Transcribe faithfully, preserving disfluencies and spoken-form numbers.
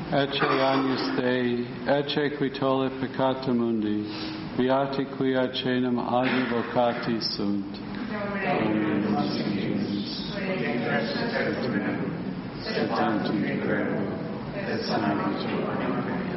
ecce agnus Dei, ecce qui tollit peccata mundi, beati qui ad caenum advocati sunt. Dominus Jesu, et tantum et sanguis